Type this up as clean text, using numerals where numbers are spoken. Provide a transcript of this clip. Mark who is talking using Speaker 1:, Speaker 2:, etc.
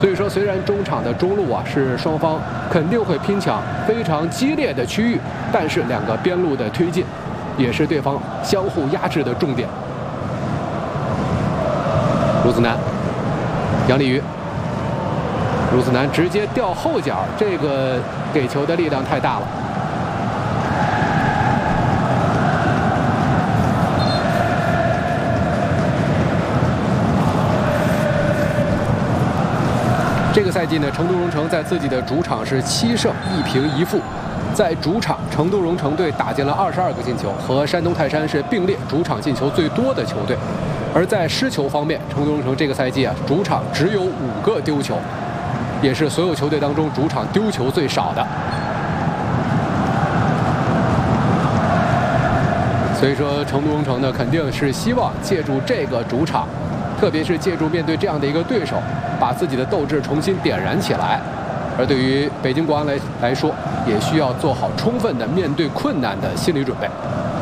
Speaker 1: 所以说，虽然中场的中路是双方肯定会拼抢非常激烈的区域，但是两个边路的推进也是对方相互压制的重点。卢子楠、杨立瑜，卢子楠直接掉后脚，这个给球的力量太大了。这个赛季呢，成都蓉城在自己的主场是7胜1平1负，在主场成都蓉城队打进了22个进球，和山东泰山是并列主场进球最多的球队。而在失球方面，成都蓉城这个赛季主场只有5个丢球，也是所有球队当中主场丢球最少的。所以说，成都蓉城呢肯定是希望借助这个主场，特别是借助面对这样的一个对手，把自己的斗志重新点燃起来。而对于北京国安来说，也需要做好充分的面对困难的心理准备。